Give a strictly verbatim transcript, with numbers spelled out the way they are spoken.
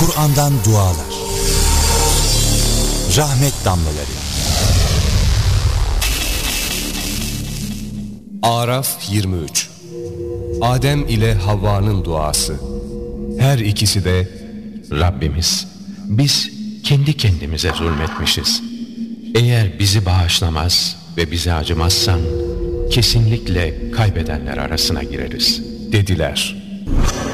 Kur'an'dan dualar. Rahmet damlaları. Araf yirmi üç. Adem ile Havva'nın duası. Her ikisi de Rabbimiz, biz kendi kendimize zulmetmişiz. Eğer bizi bağışlamaz ve bize acımazsan kesinlikle kaybedenler arasına gireriz dediler.